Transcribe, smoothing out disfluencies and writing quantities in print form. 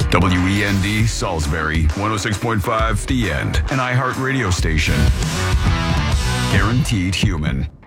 WEND Salisbury, 106.5 The End, an iHeart radio station. Guaranteed human.